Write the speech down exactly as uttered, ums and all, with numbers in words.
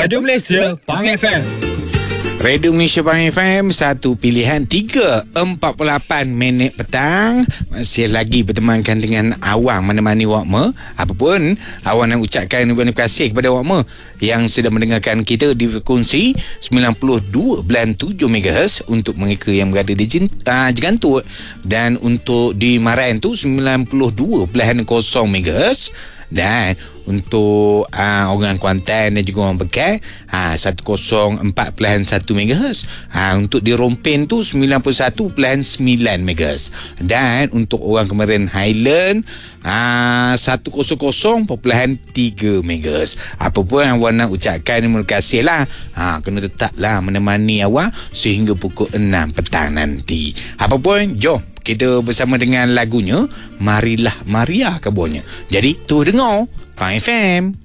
Radio Malaysia Pang F M. Radio Malaysia Pang F M, satu pilihan tiga empat puluh lapan minit petang. Masih lagi bertemankan dengan awang menemani wakma. Apapun awang nak ucapkan terima kasih kepada wakma yang sedang mendengarkan kita di frekuensi sembilan puluh dua perpuluhan tujuh megahertz untuk mereka yang berada di uh, Jegantut, dan untuk di Maraen tu sembilan puluh dua perpuluhan kosong megahertz. Dan untuk uh, orang Kuantan dan juga orang Pekat ha, seratus empat perpuluhan satu megahertz. ha, Untuk di Rompin tu sembilan puluh satu perpuluhan sembilan megahertz. Dan untuk orang Kemarin Highland ha, seratus perpuluhan tiga megahertz. Apa pun awak nak ucapkan terima kasih lah. ha, Kena tetaplah menemani awak sehingga pukul enam petang nanti. Apa pun, jom kita bersama dengan lagunya Marilah Maria Kabonnya. Jadi tu dengar Pang F M.